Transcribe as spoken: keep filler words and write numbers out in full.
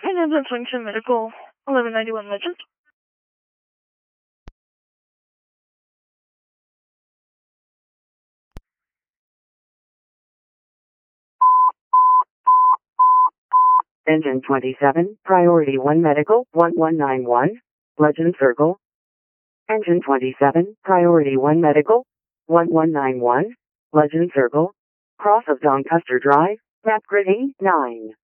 Independence Function Medical, eleven ninety-one Legend. Engine twenty-seven, Priority one Medical, one one nine one, Legend Circle. Engine twenty-seven, Priority one Medical, one one nine one, Legend Circle. Cross of Doncaster Drive, map grid eight nine.